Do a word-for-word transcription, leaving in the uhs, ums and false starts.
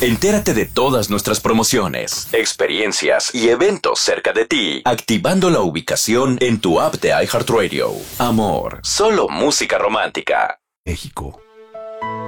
Entérate de todas nuestras promociones, experiencias y eventos cerca de ti, activando la ubicación en tu app de iHeartRadio. Amor, solo música romántica. México.